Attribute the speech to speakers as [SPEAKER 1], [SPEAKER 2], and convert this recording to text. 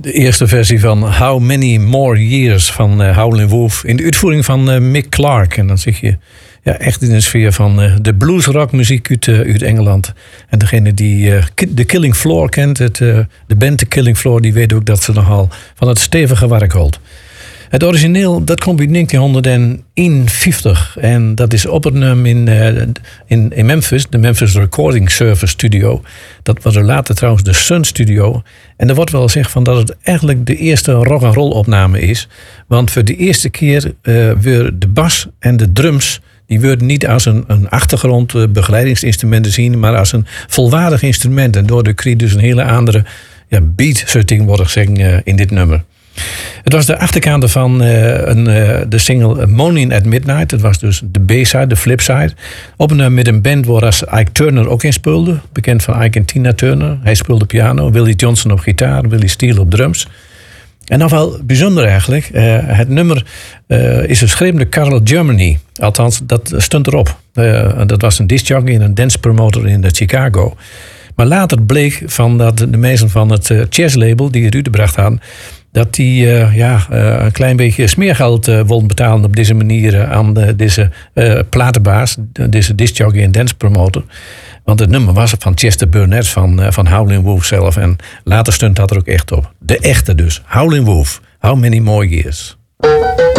[SPEAKER 1] De eerste versie van How Many More Years van Howlin' Wolf. In de uitvoering van Mick Clark. En dan zit je echt in de sfeer van de bluesrockmuziek uit Engeland. En degene die The Killing Floor kent, de band The Killing Floor, die weet ook dat ze nogal van het stevige werk houdt. Het origineel, dat komt uit 1951. En dat is opgenomen in Memphis, de Memphis Recording Service Studio. Dat was er later trouwens de Sun Studio. En er wordt wel gezegd van dat het eigenlijk de eerste rock'n'roll opname is. Want voor de eerste keer weer de bas en de drums, die worden niet als een achtergrond begeleidingsinstrument te zien, maar als een volwaardig instrument. En daardoor kreeg dus een hele andere beat-setting, wordt gezegd, in dit nummer. Het was de achterkant van de single Moaning at Midnight. Dat was dus de B-side, de flipside. Opgenomen met een band waar Ike Turner ook in speelde. Bekend van Ike en Tina Turner. Hij speelde piano. Willie Johnson op gitaar. Willie Steele op drums. En nog wel bijzonder eigenlijk. Het nummer is geschreven door Carl Germany. Althans, dat stond erop. Dat was een discjockey en een dance promoter in Chicago. Maar later bleek van dat de mensen van het jazzlabel die het uitgebracht hadden, dat die een klein beetje smeergeld wilden betalen op deze manier aan deze platenbaas, deze discjockey en dance promoter. Want het nummer was van Chester Burnett van Howlin' Wolf zelf. En later stond dat er ook echt op. De echte dus. Howlin' Wolf. How Many More Years.